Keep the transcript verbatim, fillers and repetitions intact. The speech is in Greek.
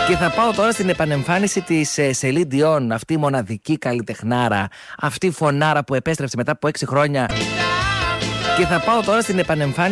Και θα πάω τώρα στην επανεμφάνιση της ε, Celine Dion, αυτή η μοναδική καλλιτεχνάρα, αυτή η φωνάρα που επέστρεψε μετά από έξι χρόνια. Και θα πάω τώρα στην επανεμφάνιση